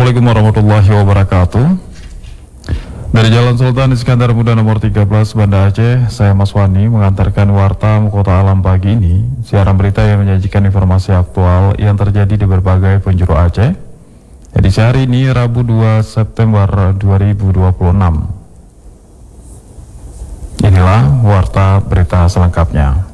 Assalamualaikum warahmatullahi wabarakatuh. Dari Jalan Sultan Iskandar Muda nomor 13 Banda Aceh, saya Mas Wani mengantarkan warta Kota Alam pagi ini, siaran berita yang menyajikan informasi aktual yang terjadi di berbagai penjuru Aceh. Edisi hari ini Rabu 2 September 2026. Inilah warta berita selengkapnya.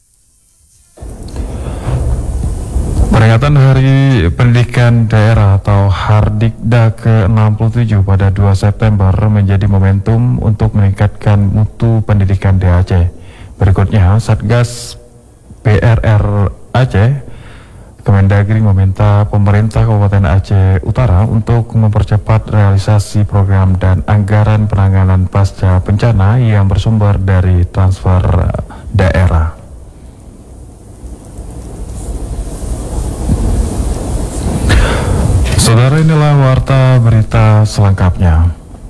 Peringatan Hari Pendidikan Daerah atau Hardikda ke-67 pada 2 September menjadi momentum untuk meningkatkan mutu pendidikan di Aceh. Berikutnya, Satgas PRR Aceh, Kemendagri meminta pemerintah Kabupaten Aceh Utara untuk mempercepat realisasi program dan anggaran penanganan pasca bencana yang bersumber dari transfer daerah. Saudara, inilah warta berita selengkapnya.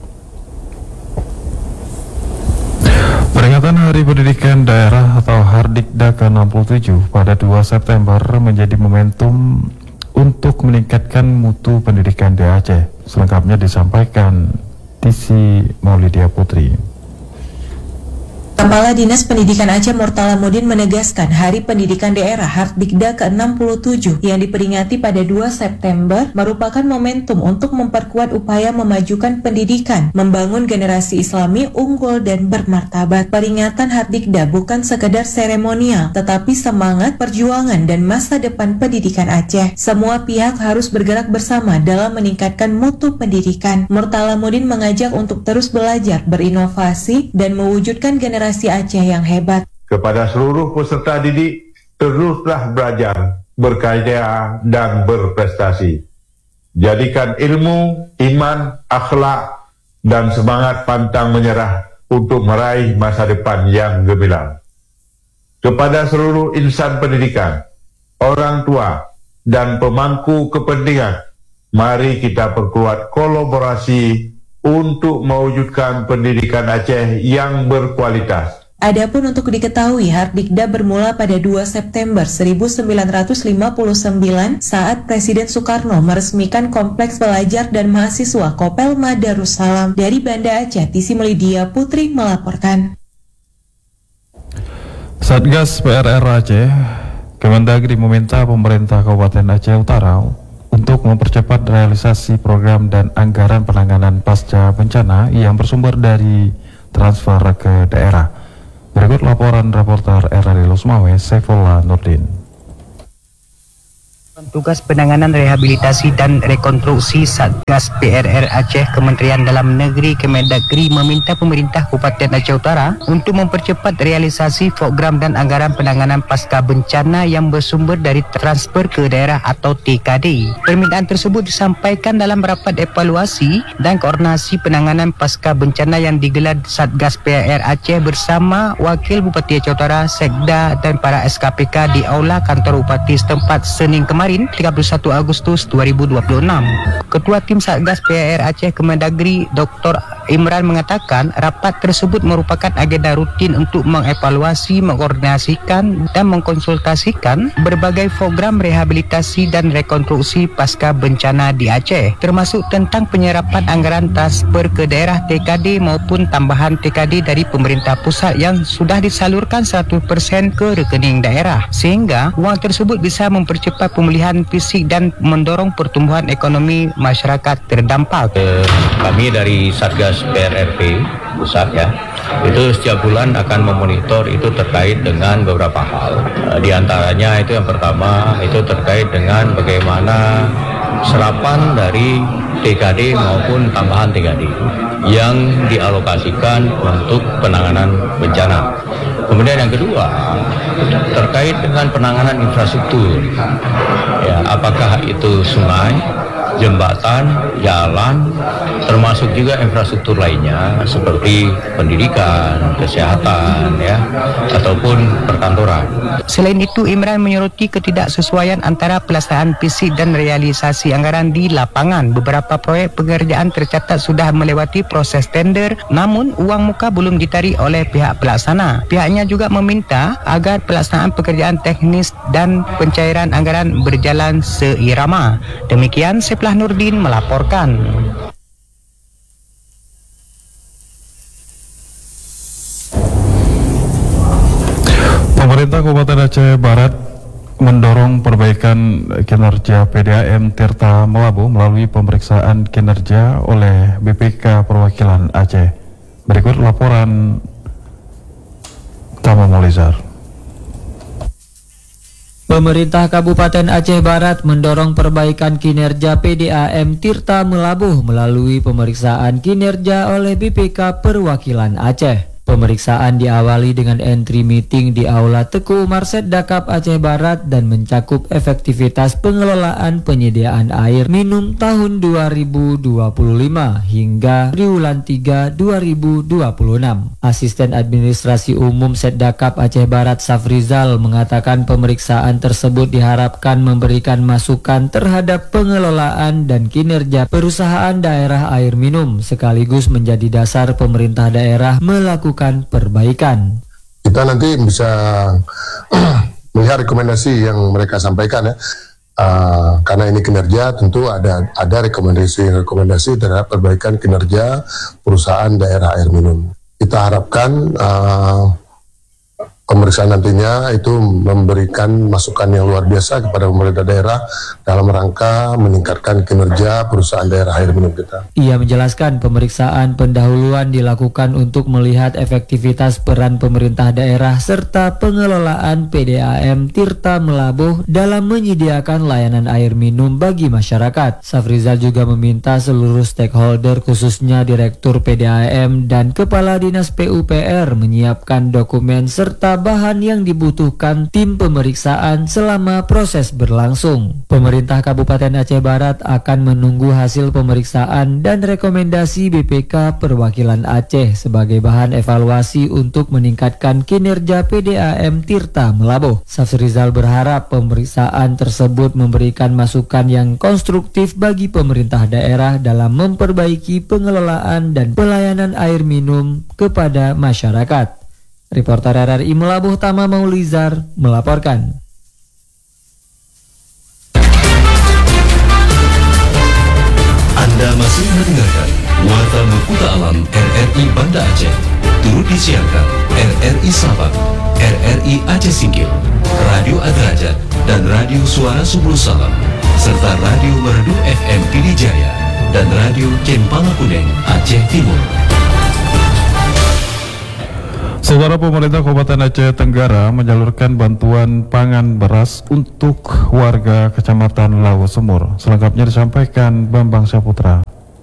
Peringatan Hari Pendidikan Daerah atau Hardikda ke-67 pada 2 September menjadi momentum untuk meningkatkan mutu pendidikan di Aceh. Selengkapnya disampaikan Tisi Maulidia Putri. Kepala Dinas Pendidikan Aceh Murtalamudin menegaskan Hari Pendidikan Daerah Hardikda ke-67 yang diperingati pada 2 September merupakan momentum untuk memperkuat upaya memajukan pendidikan, membangun generasi Islami unggul dan bermartabat. Peringatan Hardikda bukan sekedar seremonial, tetapi semangat perjuangan dan masa depan pendidikan Aceh. Semua pihak harus bergerak bersama dalam meningkatkan mutu pendidikan. Murtalamudin mengajak untuk terus belajar, berinovasi, dan mewujudkan generasi Aceh yang hebat. Kepada seluruh peserta didik, teruslah belajar, berkarya dan berprestasi. Jadikan ilmu, iman, akhlak, dan semangat pantang menyerah untuk meraih masa depan yang gemilang. Kepada seluruh insan pendidikan, orang tua, dan pemangku kepentingan, mari kita perkuat kolaborasi untuk mewujudkan pendidikan Aceh yang berkualitas. Adapun untuk diketahui, Hardikda bermula pada 2 September 1959 saat Presiden Soekarno meresmikan Kompleks Pelajar dan Mahasiswa Kopelma Darussalam. Dari Banda Aceh, Tisi Maulidia Putri melaporkan. Satgas PRR Aceh, Kemendagri meminta pemerintah Kabupaten Aceh Utara untuk mempercepat realisasi program dan anggaran penanganan pasca bencana yang bersumber dari transfer ke daerah. Berikut laporan reporter RRI Losmawe, Saifullah Nurdin. Tugas Penanganan Rehabilitasi dan Rekonstruksi Satgas PRR Aceh Kementerian Dalam Negeri Kemendagri meminta pemerintah Kabupaten Aceh Utara untuk mempercepat realisasi program dan anggaran penanganan pasca bencana yang bersumber dari transfer ke daerah atau TKD. Permintaan tersebut disampaikan dalam rapat evaluasi dan koordinasi penanganan pasca bencana yang digelar Satgas PRR Aceh bersama Wakil Bupati Aceh Utara, Sekda dan para SKPK di Aula Kantor Bupati setempat Senin kemarin 31 Agustus 2026. Ketua Tim Satgas PRR Aceh Kemendagri Dr. Imran mengatakan rapat tersebut merupakan agenda rutin untuk mengevaluasi, mengkoordinasikan dan mengkonsultasikan berbagai program rehabilitasi dan rekonstruksi pasca bencana di Aceh, termasuk tentang penyerapan anggaran transfer ke daerah TKD maupun tambahan TKD dari pemerintah pusat yang sudah disalurkan 100% ke rekening daerah, sehingga uang tersebut bisa mempercepat pemulihan fisik dan mendorong pertumbuhan ekonomi masyarakat terdampak. Kami dari Satgas PRRP pusat ya, itu setiap bulan akan memonitor itu terkait dengan beberapa hal. Di antaranya itu yang pertama itu terkait dengan bagaimana serapan dari TKD maupun tambahan TKD yang dialokasikan untuk penanganan bencana. Kemudian yang kedua terkait dengan penanganan infrastruktur, ya, apakah itu sungai, jembatan, jalan, termasuk juga infrastruktur lainnya seperti pendidikan, kesehatan, ya, ataupun perkantoran. Selain itu, Imran menyoroti ketidaksesuaian antara pelaksanaan fisik dan realisasi anggaran di lapangan. Beberapa proyek pengerjaan tercatat sudah melewati proses tender, namun uang muka belum ditarik oleh pihak pelaksana. Pihaknya juga meminta agar pelaksanaan pekerjaan teknis dan pencairan anggaran berjalan seirama. Demikian, saya Abdullah Nurdin melaporkan. Pemerintah Kabupaten Aceh Barat mendorong perbaikan kinerja PDAM Tirta Melabu melalui pemeriksaan kinerja oleh BPK Perwakilan Aceh. Berikut laporan Tama Molizar. Pemerintah Kabupaten Aceh Barat mendorong perbaikan kinerja PDAM Tirta Melabu melalui pemeriksaan kinerja oleh BPK Perwakilan Aceh. Pemeriksaan diawali dengan entry meeting di Aula Teku Umar Setdakap Aceh Barat dan mencakup efektivitas pengelolaan penyediaan air minum tahun 2025 hingga triwulan 3 2026. Asisten Administrasi Umum Setdakap Aceh Barat Safrizal mengatakan pemeriksaan tersebut diharapkan memberikan masukan terhadap pengelolaan dan kinerja perusahaan daerah air minum sekaligus menjadi dasar pemerintah daerah melakukan perbaikan. Kita nanti bisa melihat rekomendasi yang mereka sampaikan ya. Karena ini kinerja tentu ada rekomendasi terhadap perbaikan kinerja perusahaan daerah air minum. Kita harapkan pemeriksaan nantinya itu memberikan masukan yang luar biasa kepada pemerintah daerah dalam rangka meningkatkan kinerja perusahaan daerah air minum kita. Ia menjelaskan pemeriksaan pendahuluan dilakukan untuk melihat efektivitas peran pemerintah daerah serta pengelolaan PDAM Tirta Melabuh dalam menyediakan layanan air minum bagi masyarakat. Safrizal juga meminta seluruh stakeholder khususnya Direktur PDAM dan Kepala Dinas PUPR menyiapkan dokumen serta bahan yang dibutuhkan tim pemeriksaan selama proses berlangsung. Pemerintah Kabupaten Aceh Barat akan menunggu hasil pemeriksaan dan rekomendasi BPK Perwakilan Aceh sebagai bahan evaluasi untuk meningkatkan kinerja PDAM Tirta Melabuh. Safrizal berharap pemeriksaan tersebut memberikan masukan yang konstruktif bagi pemerintah daerah dalam memperbaiki pengelolaan dan pelayanan air minum kepada masyarakat. Reporter RRI Melabuh Tama Maulizar melaporkan. Anda masih mendengarkan Warta Maputa Alam RRI Banda Aceh. Turut disiarkan RRI Sabang, RRI Aceh Singkil, Radio Adrajat, dan Radio Suara Subul Salam, serta Radio Merdu FM Pidijaya dan Radio Cempala Kuning Aceh Timur. Saudara, pemerintah Kabupaten Aceh Tenggara menyalurkan bantuan pangan beras untuk warga Kecamatan Lawu Sumur. Selengkapnya disampaikan Bambang Saputra.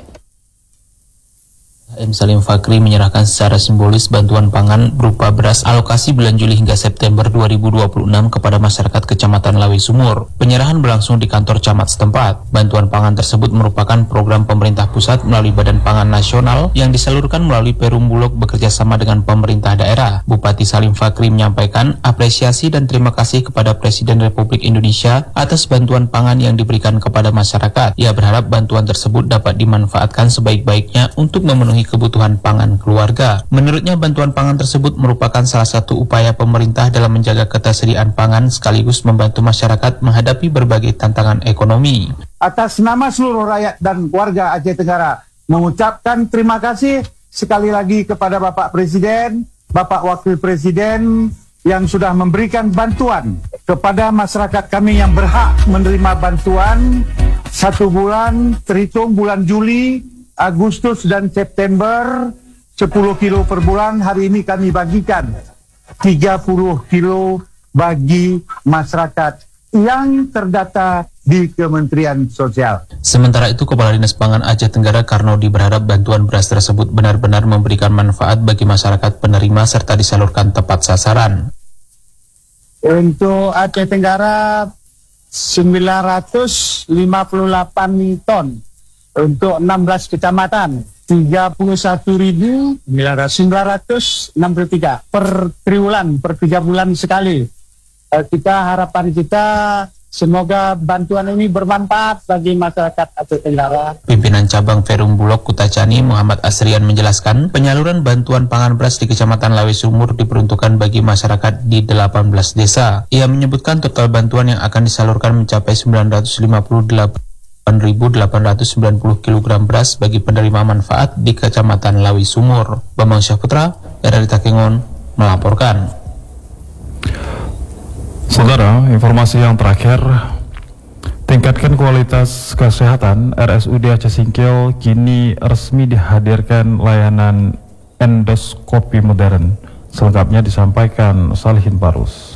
M. Salim Fakri menyerahkan secara simbolis bantuan pangan berupa beras alokasi bulan Juli hingga September 2026 kepada masyarakat Kecamatan Lawi Sumur. Penyerahan berlangsung di kantor camat setempat. Bantuan pangan tersebut merupakan program pemerintah pusat melalui Badan Pangan Nasional yang disalurkan melalui Perum Bulog bekerjasama dengan pemerintah daerah. Bupati Salim Fakri menyampaikan apresiasi dan terima kasih kepada Presiden Republik Indonesia atas bantuan pangan yang diberikan kepada masyarakat. Ia berharap bantuan tersebut dapat dimanfaatkan sebaik-baiknya untuk memenuhi kebutuhan pangan keluarga. Menurutnya, bantuan pangan tersebut merupakan salah satu upaya pemerintah dalam menjaga ketersediaan pangan sekaligus membantu masyarakat menghadapi berbagai tantangan ekonomi. Atas nama seluruh rakyat dan warga Aceh Tenggara, mengucapkan terima kasih sekali lagi kepada Bapak Presiden, Bapak Wakil Presiden yang sudah memberikan bantuan kepada masyarakat kami yang berhak menerima bantuan 1 bulan, terhitung bulan Juli, Agustus dan September 10 kilo per bulan. Hari ini kami bagikan 30 kilo bagi masyarakat yang terdata di Kementerian Sosial. Sementara itu, Kepala Dinas Pangan Aceh Tenggara Karnodi berharap bantuan beras tersebut benar-benar memberikan manfaat bagi masyarakat penerima serta disalurkan tepat sasaran. Untuk Aceh Tenggara 958 ton. Untuk 16 kecamatan 31.963 per triwulan, per 3 bulan sekali. Harapan kita semoga bantuan ini bermanfaat bagi masyarakat Aceh Tenggara. Pimpinan Cabang Perum Bulog Kutacani Muhammad Asrian menjelaskan penyaluran bantuan pangan beras di Kecamatan Lawi Sumur diperuntukkan bagi masyarakat di 18 desa. Ia menyebutkan total bantuan yang akan disalurkan mencapai 958 8.890 kg beras bagi penerima manfaat di Kecamatan Lawi Sumur. Bambang Syahputra, RRI Takengon, melaporkan. Saudara, informasi yang terakhir, tingkatkan kualitas kesehatan. RSUD Aceh Singkil kini resmi dihadirkan layanan endoskopi modern. Selengkapnya disampaikan Salihin Barus.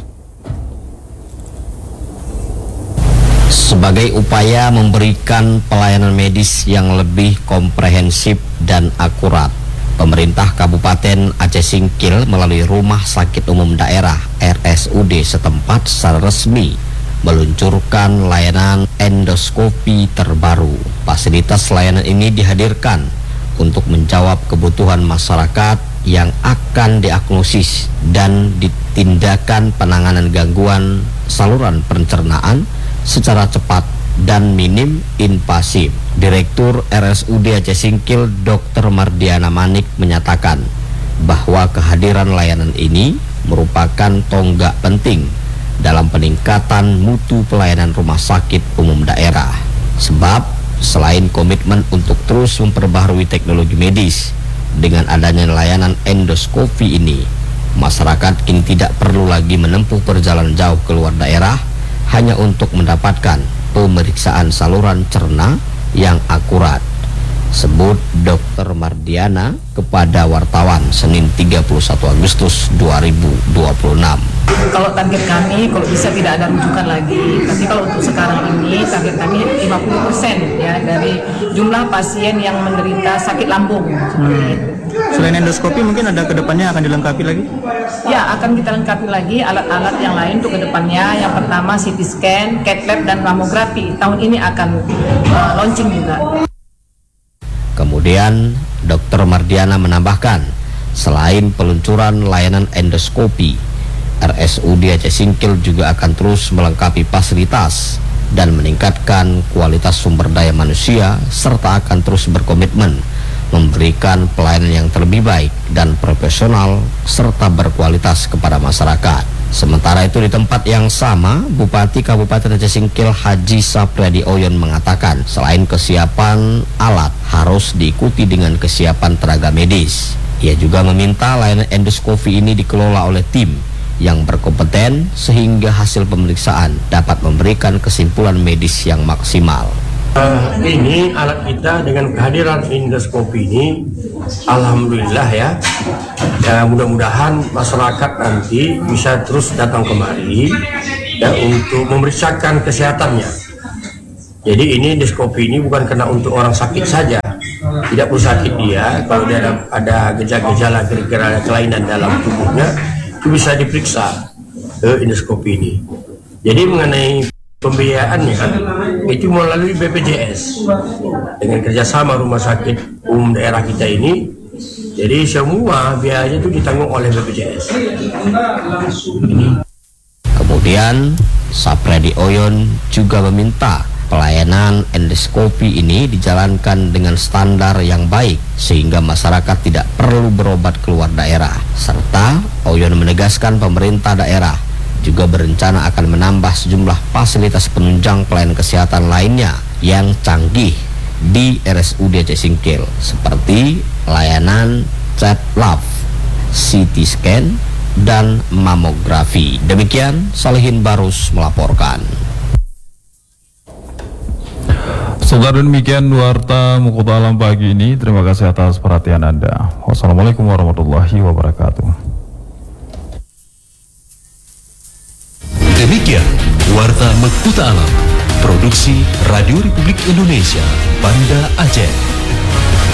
Sebagai upaya memberikan pelayanan medis yang lebih komprehensif dan akurat, pemerintah Kabupaten Aceh Singkil melalui Rumah Sakit Umum Daerah RSUD setempat secara resmi meluncurkan layanan endoskopi terbaru. Fasilitas layanan ini dihadirkan untuk menjawab kebutuhan masyarakat yang akan diagnosis dan ditindakan penanganan gangguan saluran pencernaan secara cepat dan minim invasif. Direktur RSUD Aceh Singkil Dr. Mardiana Manik menyatakan bahwa kehadiran layanan ini merupakan tonggak penting dalam peningkatan mutu pelayanan rumah sakit umum daerah. Sebab selain komitmen untuk terus memperbaharui teknologi medis, dengan adanya layanan endoskopi ini, masyarakat kini tidak perlu lagi menempuh perjalanan jauh keluar daerah hanya untuk mendapatkan pemeriksaan saluran cerna yang akurat, sebut Dr. Mardiana kepada wartawan Senin 31 Agustus 2026. Kalau target kami, kalau bisa tidak ada rujukan lagi, tapi kalau untuk sekarang ini target kami 50% ya dari jumlah pasien yang menderita sakit lambung. Selain endoskopi mungkin ada kedepannya akan dilengkapi lagi? Ya, akan kita lengkapi lagi alat-alat yang lain untuk kedepannya. Yang pertama CT scan, cath lab, dan mamografi. Tahun ini akan launching juga. Kemudian Dr. Mardiana menambahkan, selain peluncuran layanan endoskopi, RSUD Aceh Singkil juga akan terus melengkapi fasilitas dan meningkatkan kualitas sumber daya manusia, serta akan terus berkomitmen memberikan pelayanan yang terlebih baik dan profesional serta berkualitas kepada masyarakat. Sementara itu di tempat yang sama, Bupati Kabupaten Aceh Singkil Haji Sapriadi Oyon mengatakan selain kesiapan alat harus diikuti dengan kesiapan tenaga medis. Ia juga meminta layanan endoskopi ini dikelola oleh tim yang berkompeten sehingga hasil pemeriksaan dapat memberikan kesimpulan medis yang maksimal. Ini alat kita dengan kehadiran endoskopi ini, alhamdulillah ya, mudah-mudahan masyarakat nanti bisa terus datang kemari ya, untuk memeriksakan kesehatannya. Jadi ini endoskopi ini bukan karena untuk orang sakit saja, tidak perlu sakit dia, kalau dia ada gejala-gejala kira-kira kelainan dalam tubuhnya itu bisa diperiksa ke endoskopi ini. Jadi mengenai pembiayaannya itu melalui BPJS dengan kerjasama rumah sakit umum daerah kita ini, jadi semua biayanya itu ditanggung oleh BPJS. Kemudian Sapriadi Oyon juga meminta pelayanan endoskopi ini dijalankan dengan standar yang baik sehingga masyarakat tidak perlu berobat keluar daerah, serta Oyon menegaskan pemerintah daerah juga berencana akan menambah sejumlah fasilitas penunjang pelayanan kesehatan lainnya yang canggih di RSUD Aceh Singkil, seperti layanan cath lab, CT scan, dan mamografi. Demikian Salihin Barus melaporkan. Saudara, demikian Warta Mukuta Alam pagi ini. Terima kasih atas perhatian Anda. Wassalamualaikum warahmatullahi wabarakatuh. Demikian Warta Mekuta Alam, produksi Radio Republik Indonesia, Banda Aceh.